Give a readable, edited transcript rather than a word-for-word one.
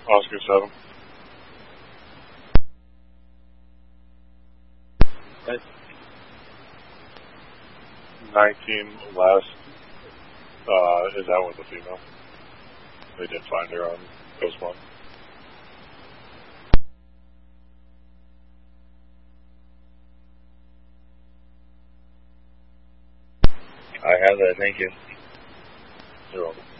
Oscar 7. Right. 19 last is out with a female. They did find her on Coast One. I have that, thank you. You're welcome.